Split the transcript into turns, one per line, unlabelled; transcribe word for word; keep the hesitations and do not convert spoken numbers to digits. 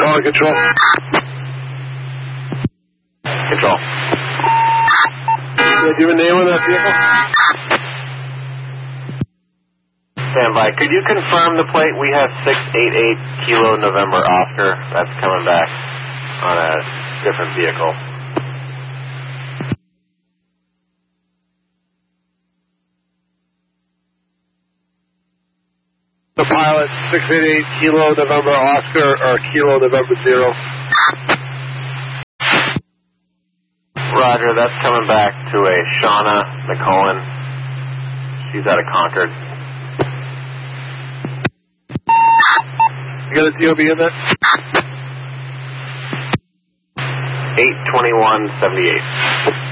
Calling control.
Control.
Yeah, do you have a name on that vehicle?
Stand by. Could you confirm the plate? We have six eight eight Kilo November Oscar. That's coming back on a different vehicle.
The pilot, six eight eight Kilo November Oscar or Kilo November Zero.
Roger, that's coming back to a Shauna McCullen. She's out of Concord.
You got a D O B in there?
eight twenty-one seventy-eight.